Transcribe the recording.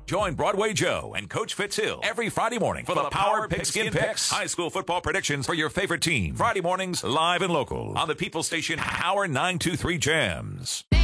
Join Broadway Joe and Coach Fitzhill every Friday morning for the Power Pigskin Picks. High school football predictions for your favorite team. Friday mornings, live and local on the People Station Power 923 Jams.